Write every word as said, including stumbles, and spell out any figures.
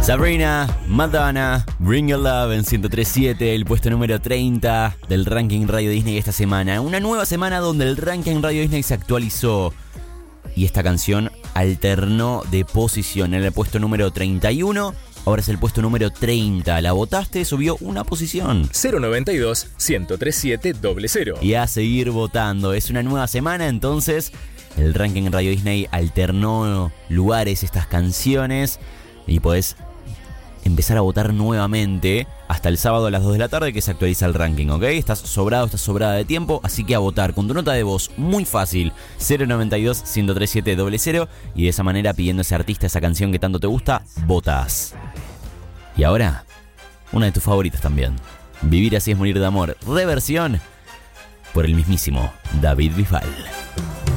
Sabrina, Madonna, Bring Your Love en ciento tres punto siete, el puesto número treinta del ranking Radio Disney esta semana. Una nueva semana donde el ranking Radio Disney se actualizó y esta canción alternó de posición. En el puesto número treinta y uno, ahora es el puesto número treinta. La votaste, subió una posición. cero noventa y dos, ciento tres punto siete, cero cero. Y a seguir votando. Es una nueva semana, entonces el ranking Radio Disney alternó lugares, estas canciones, y podés empezar a votar nuevamente hasta el sábado a las dos de la tarde que se actualiza el ranking, ¿ok? Estás sobrado, estás sobrada de tiempo, así que a votar con tu nota de voz muy fácil, cero noventa y dos, ciento tres punto siete, cero cero, y de esa manera pidiendo a ese artista, esa canción que tanto te gusta, votas. Y ahora, una de tus favoritas también, Vivir así es morir de amor, reversión por el mismísimo David Bisbal.